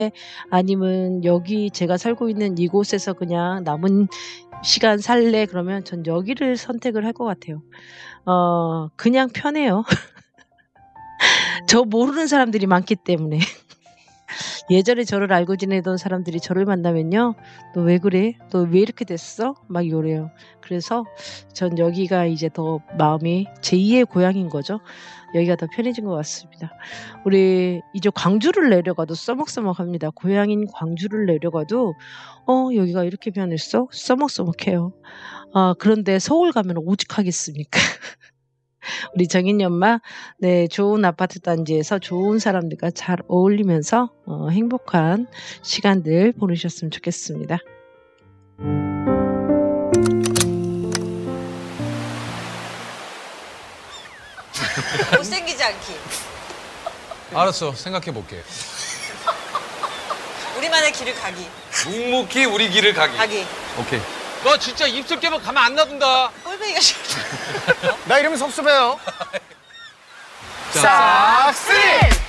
아니면 여기 제가 살고 있는 이곳에서 그냥 남은 시간 살래 그러면 전 여기를 선택을 할 것 같아요. 그냥 편해요. 저 모르는 사람들이 많기 때문에. 예전에 저를 알고 지내던 사람들이 저를 만나면요. "너 왜 그래? 너 왜 이렇게 됐어?" 막 이래요. 그래서 전 여기가 이제 더 마음이 제2의 고향인 거죠. 여기가 더 편해진 것 같습니다. 우리 이제 광주를 내려가도 써먹써먹합니다. 고향인 광주를 내려가도 여기가 이렇게 변했어?" 써먹써먹해요. 그런데 서울 가면 오죽하겠습니까. 우리 정인이 엄마 네 좋은 아파트 단지에서 좋은 사람들과 잘 어울리면서 행복한 시간들 보내셨으면 좋겠습니다. 못생기지 않기. 알았어, 생각해 볼게. 우리만의 길을 가기. 묵묵히 우리 길을 가기. 오케이. 너 진짜 입술 깨면 가만 안 놔둔다. 꼴뱅이가 싫다. 나 이러면 섭섭해요. 싹쓸이!